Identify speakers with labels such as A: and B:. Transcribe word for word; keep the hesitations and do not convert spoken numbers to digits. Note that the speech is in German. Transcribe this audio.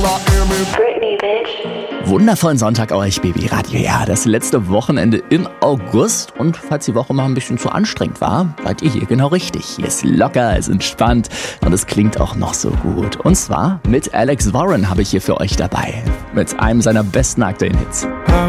A: Britney, bitch.
B: Wundervollen Sonntag euch, Baby Radio. Ja, das letzte Wochenende im August. Und falls die Woche mal ein bisschen zu anstrengend war, seid ihr hier genau richtig. Hier ist locker, ist entspannt und es klingt auch noch so gut. Und zwar mit Alex Warren habe ich hier für euch dabei. Mit einem seiner besten aktuellen Hits.